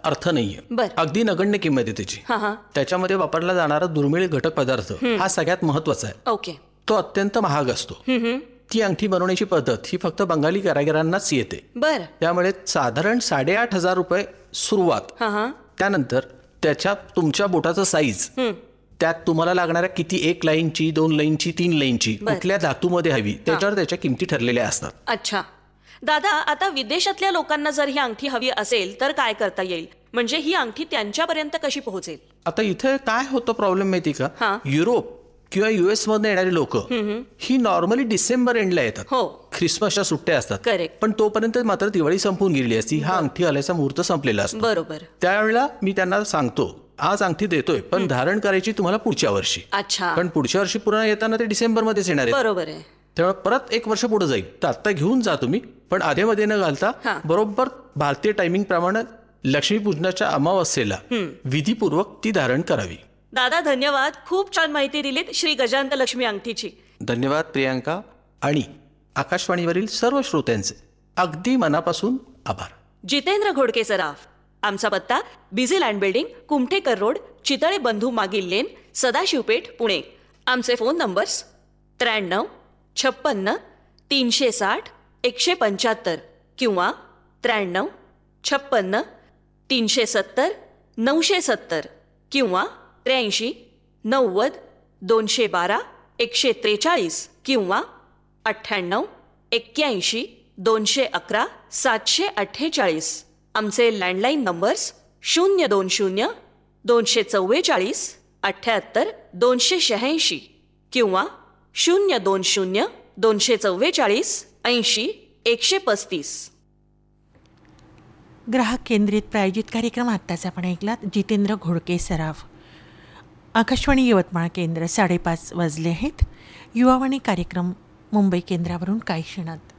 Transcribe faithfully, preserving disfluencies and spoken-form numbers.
अर्थ नाहीये. बर. अगदी नगण्य किंमत आहे त्याची. हा हा त्याच्यामध्ये वापरला जाणारा दुर्मिळ घटक पदार्थ हा सगळ्यात महत्वाचा आहे. ओके. तो अत्यंत महाग असतो. ती अंगठी बनवण्याची पद्धत ही फक्त बंगाली कारागिरांनाच येते. बर. त्यामुळे साधारण साडेआठ हजार रुपये सुरुवात. हा हा त्यानंतर त्याच्या तुमच्या बोटाचं साईज, त्यात तुम्हाला लागणाऱ्या किती एक लाईनची, दोन लाईनची, तीन लाईनची, बर. कुठल्या धातूमध्ये हवी त्याच्यावर त्याच्या किमती ठरलेल्या असतात. अच्छा दादा, आता विदेशातल्या लोकांना जर ही अंगठी हवी असेल तर काय करता येईल? म्हणजे ही अंगठी त्यांच्यापर्यंत कशी पोहोचेल? आता इथे काय होतं प्रॉब्लेम माहिती का? हा. युरोप किंवा युएस मधून येणारी लोक ही नॉर्मली डिसेंबर एंडला येतात. हो. ख्रिसमसच्या सुट्ट्या असतात. Correct. पण तोपर्यंत मात्र दिवाळी संपून गेलेली असती. हा अंगठी आल्याचा मुहूर्त संपलेला असतो. बरोबर. त्यावेळेला मी त्यांना सांगतो, आज अंगठी देतोय पण धारण करायची तुम्हाला पुढच्या वर्षी. अच्छा. पण पुढच्या वर्षी पुन्हा येताना ते डिसेंबर मध्येच येणार आहे. बरोबर आहे. त्यामुळे परत एक वर्ष पुढे जाईल. तर आता घेऊन जा तुम्ही, पण आधेमध्ये न घालता हा. बरोबर भारतीय टायमिंग प्रमाणे लक्ष्मीपूजनाच्या अमावस्येला विधीपूर्वक ती धारण करावी. दादा धन्यवाद, खूप छान माहिती दिलीत श्री गजानन लक्ष्मी अंगठीची. धन्यवाद प्रियांका आणि आकाशवाणीवरील सर्व श्रोत्यांचे अगदी मनापासून आभार. जितेंद्र घोडके सराफ. आमचा पत्ता busy land building, Kumthekar road, Chitale बंधू मागील लेन, सदाशिवपेठ, पुणे. आमचे फोन नंबर्स त्र्याण्णव छप्पन्न तीनशे साठ एकशे पंच्याहत्तर किंवा त्र्याण्णव छप्पन्न तीनशे सत्तर नऊशे सत्तर किंवा त्र्याऐंशी नव्वद दोनशे बारा एकशे त्रेचाळीस किंवा अठ्ठ्याण्णव एक्क्याऐंशी दोनशे अकरा सातशे अठ्ठेचाळीस. आमचे लँडलाईन नंबर्स शून्य दोन शून्य दोनशे चव्वेचाळीस अठ्ठ्याहत्तर दोनशे शहाऐंशी किंवा शून्य दोन शून्य दोनशे चव्वेचाळीस ऐंशी एकशे पस्तीस. ग्राहक केंद्रित प्रायोजित कार्यक्रम आत्ताच आपण ऐकलात. जितेंद्र घोडके सराफ. आकाशवाणी यवतमाळ केंद्र. साडेपाच वाजले आहेत. युवावाणी कार्यक्रम मुंबई केंद्रावरून काही क्षणात.